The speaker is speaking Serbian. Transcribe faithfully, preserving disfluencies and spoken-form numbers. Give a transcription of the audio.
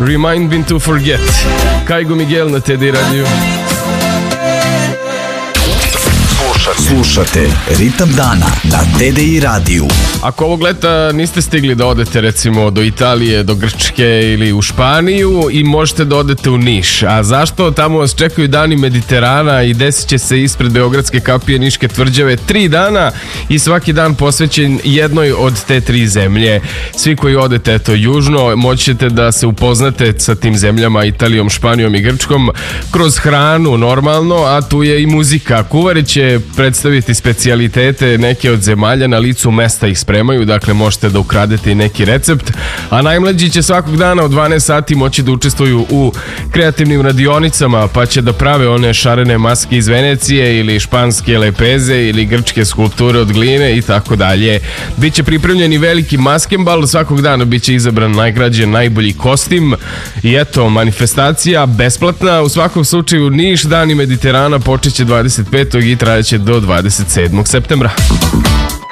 Remind me to forget. Kaigo Miguel na T D Radio. Slušate Ritam dana na T D I radiju. Ako ovog leta niste stigli da odete recimo do Italije, do Grčke ili u Španiju, i možete da odete u Niš. A zašto? Tamo vas čekaju dani Mediterana i desit će se ispred Beogradske kapije Niške tvrđave tri dana i svaki dan posvećen jednoj od te tri zemlje. Svi koji odete eto južno moći ćete da se upoznate sa tim zemljama, Italijom, Španijom i Grčkom, kroz hranu normalno, a tu je i muzika. Kuvari će predstaviti specijalitete neke od zemalja, na licu mesta ih spremaju, dakle možete da ukradete i neki recept, a najmlađi će svakog dana od dvanaest sati moći da učestvuju u kreativnim radionicama, pa će da prave one šarene maske iz Venecije ili španske lepeze ili grčke skulpture od gline i tako dalje. Biće pripremljeni veliki maskembal, svakog dana biće izabran najgrađen najbolji kostim i eto, manifestacija besplatna. U svakom slučaju Niš, dani Mediterana počeće dvadeset petog i trajeće do dvadeset sedmog septembra.